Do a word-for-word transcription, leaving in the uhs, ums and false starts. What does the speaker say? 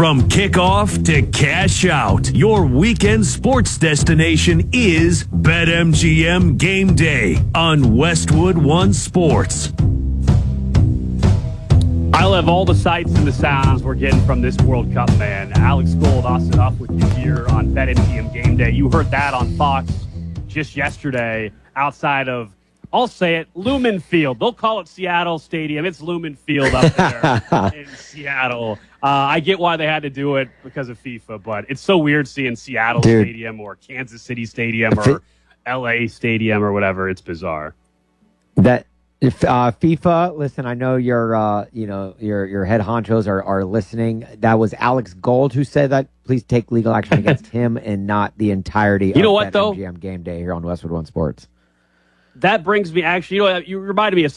From kickoff to cash out, your weekend sports destination is BetMGM Game Day on Westwood One Sports. I love all the sights and the sounds we're getting from this World Cup, man. Alex Gold, Austin Huff with you here on BetMGM Game Day. You heard that on Fox just yesterday outside of, I'll say it, Lumen Field. They'll call it Seattle Stadium. It's Lumen Field up there in Seattle. Uh, I get why they had to do it because of FIFA, but it's so weird seeing Seattle Dude. Stadium or Kansas City Stadium or L A Stadium or whatever. It's bizarre. That if uh, FIFA, listen, I know your uh, you know your your head honchos are, are listening. That was Alex Gold who said that. Please take legal action against him and not the entirety you of know what, though? BetMGM Game Day here on Westwood One Sports. That brings me, actually, you know, you reminded me of